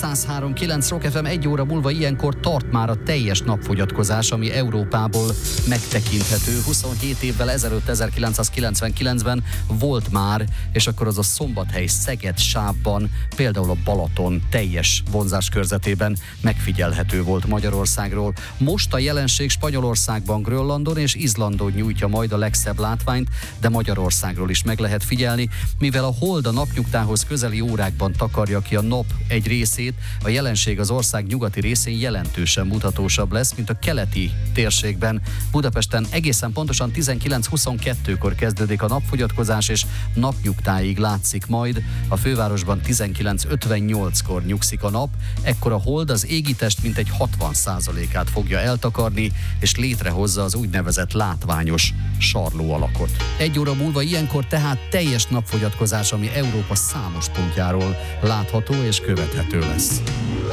103.9 Rock FM, 1 óra múlva ilyenkor tart már a teljes napfogyatkozás, ami Európából megtekinthető. 27 évvel ezelőtt, 1999-ben volt már, és akkor az a Szombathely Szeged sávban, például a Balaton teljes vonzáskörzetében megfigyelhető volt Magyarországról. Most a jelenség Spanyolországban, Grönlandon és Izlandon nyújtja majd a legszebb látványt, de Magyarországról is meg lehet figyelni, mivel a hold a napnyugtához közeli órákban takarja ki a nap egy részét, a jelenség az ország nyugati részén jelentősen mutatósabb lesz, mint a keleti térségben. Budapesten egészen pontosan 19:22-kor kezdődik a napfogyatkozás, és napnyugtáig látszik majd. A fővárosban 19:58-kor nyugszik a nap, ekkor a hold az égitest mintegy 60%-át fogja eltakarni, és létrehozza az úgynevezett látványos sarló alakot. 1 óra múlva ilyenkor tehát teljes napfogyatkozás, ami Európa számos pontjáról látható és követhető lesz.